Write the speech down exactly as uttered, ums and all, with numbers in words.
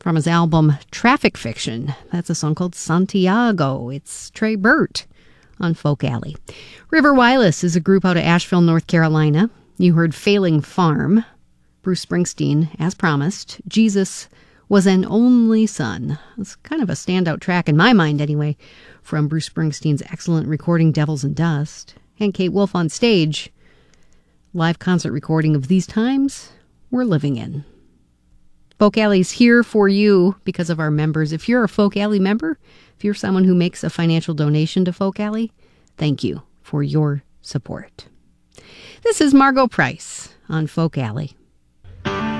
from his album Traffic Fiction. That's a song called Santiago. It's Trey Burt on Folk Alley. River Wireless is a group out of Asheville, North Carolina. You heard Failing Farm. Bruce Springsteen, as promised. Jesus Was an Only Son. It's kind of a standout track, in my mind anyway, from Bruce Springsteen's excellent recording Devils and Dust. And Kate Wolf on stage. Live concert recording of These Times We're Living In. Folk Alley's here for you because of our members. If you're a Folk Alley member, if you're someone who makes a financial donation to Folk Alley, thank you for your support. This is Margo Price on Folk Alley.